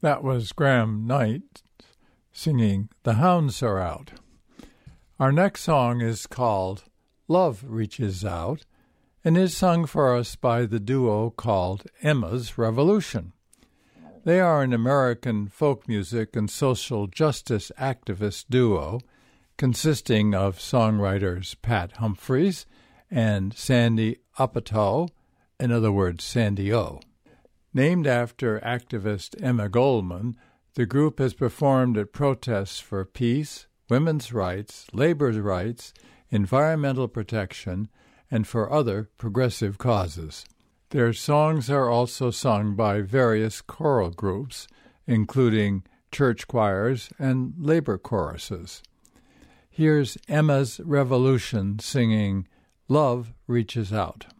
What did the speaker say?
That was Graham Knight singing The Hounds Are Out. Our next song is called Love Reaches Out and is sung for us by the duo called Emma's Revolution. They are an American folk music and social justice activist duo consisting of songwriters Pat Humphries and Sandy Apatow, in other words, Sandy O. Named after activist Emma Goldman, the group has performed at protests for peace, women's rights, labor rights, environmental protection, and for other progressive causes. Their songs are also sung by various choral groups, including church choirs and labor choruses. Here's Emma's Revolution singing Love Reaches Out.